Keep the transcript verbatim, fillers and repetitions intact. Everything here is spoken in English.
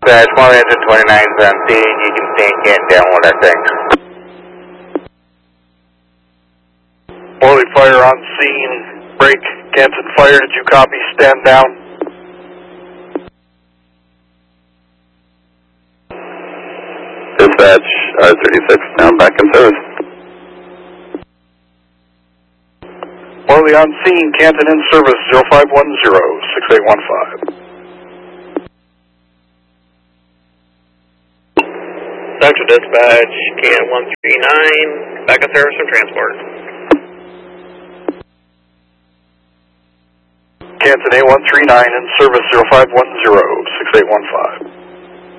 Uh, small engine twenty-nine is on scene. You can stand Canton down one, I think. Morley Fire on scene. Break. Canton Fire, did you copy? Stand down. Dispatch, R thirty-six, now back in service. Morley on scene. Canton in service. zero five one zero, six eight one five. Central Dispatch, Can one three nine, back in service for transport. Canton A one three nine in service. zero five one zero, six eight one five.